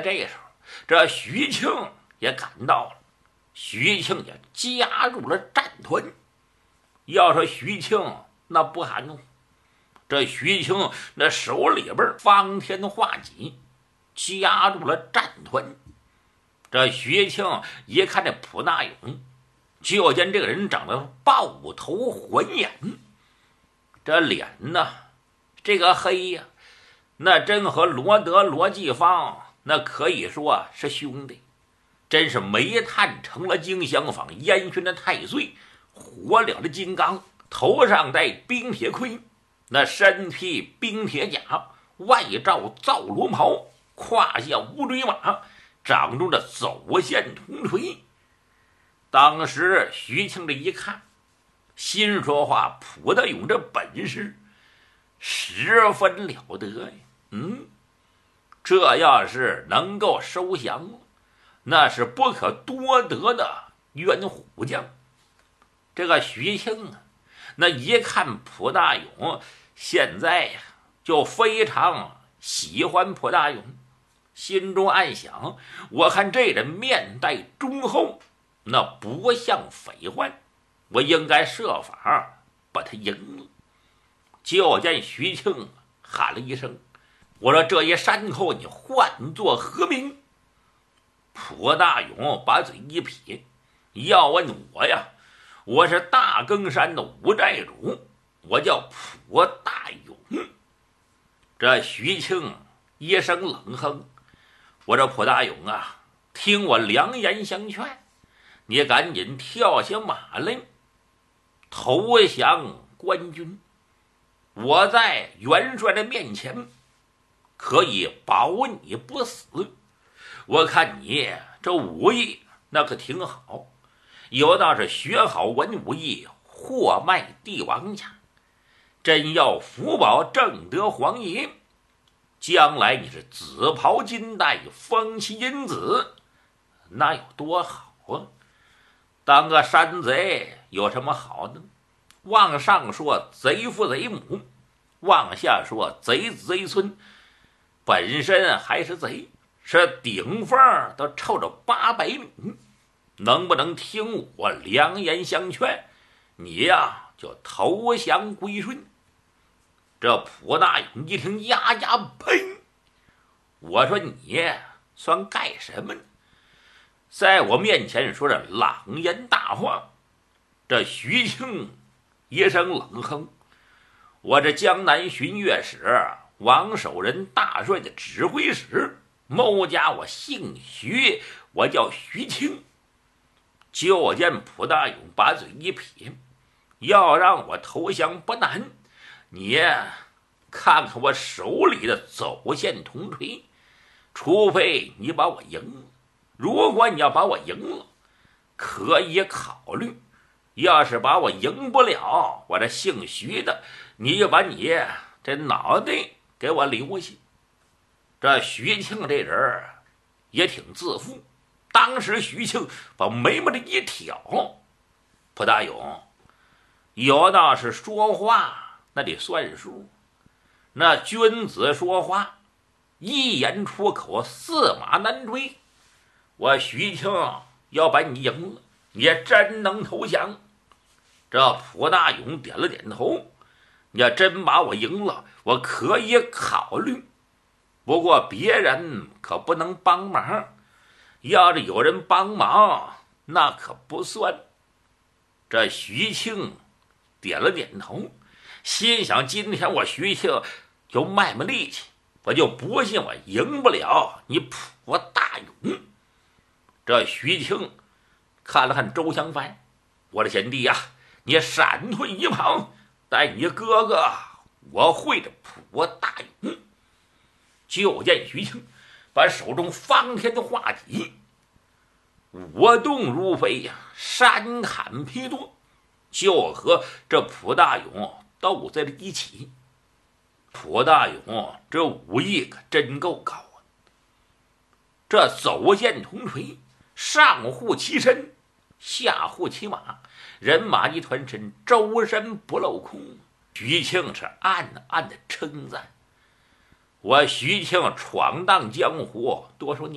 这时候，这徐庆也赶到了，徐庆也加入了战团。要说徐庆那不含糊，这徐庆那手里边方天画戟，加入了战团。这徐庆一看这蒲大勇，就见这个人长得豹头环眼，这脸呢，这个黑呀，那真和罗德罗继芳那可以说是兄弟，真是煤炭成了金香坊，烟熏的太岁，火燎的金刚，头上戴冰铁盔，那身披冰铁甲，外罩皂罗袍，胯下乌骓马，掌中的走线铜锤。当时徐庆这一看，心说话，蒲大勇这本事十分了得呀。这要是能够收降，那是不可多得的冤虎将。这个徐庆啊，那一看蒲大勇现在呀，就非常喜欢蒲大勇，心中暗想，我看这人面带忠厚，那不像匪患，我应该设法把他赢了。就见徐庆喊了一声，我说这一山口你唤作何名？蒲大勇把嘴一撇，要问我呀，我是大更山的五寨主，我叫蒲大勇。这徐庆一声冷哼，我说蒲大勇啊，听我良言相劝，你赶紧跳下马来投降官军，我在元帅的面前可以保你不死。我看你这武艺那可挺好，有道是学好文武艺，货卖帝王家，真要福保正德皇爷，将来你是紫袍金带，封其银子，那有多好啊！当个山贼有什么好呢？往上说贼父贼母，往下说贼子贼孙，本身还是贼，是顶风都臭着800米。能不能听我良言相劝，你呀就投降归顺？这蒲大勇一听，呀呀呸！我说你算干什么呢？在我面前说着朗言大话。这徐庆一声冷哼，我这江南巡阅使王守仁大帅的指挥使，某家我姓徐，我叫徐庆。就见蒲大勇把嘴一撇，要让我投降不难，你看看我手里的走线铜锤，除非你把我赢了。如果你要把我赢了，可以考虑，要是把我赢不了，我这姓徐的，你就把你这脑袋给我留下。这徐庆这人也挺自负，当时徐庆把眉毛这一挑，蒲大勇有道是说话那得算数，那君子说话一言出口，驷马难追。我徐庆要把你赢了，你也真能投降？这蒲大勇点了点头，你要真把我赢了，我可以考虑，不过别人可不能帮忙，要是有人帮忙那可不算。这徐庆点了点头，心想今天我徐庆就卖卖力气，我就不信我赢不了你蒲大勇。这徐庆看了看周香帆，我的贤弟呀，你闪退一旁，带你哥哥我会着蒲大勇。就见徐庆把手中方天的画戟舞动如飞呀，山砍劈剁，就和这蒲大勇斗在了一起。蒲大勇这武艺可真够高啊！这走线铜锤，上护其身，下护其马，人马一团身，周身不镂空。徐庆是暗暗的称赞，我徐庆闯荡江湖多少年，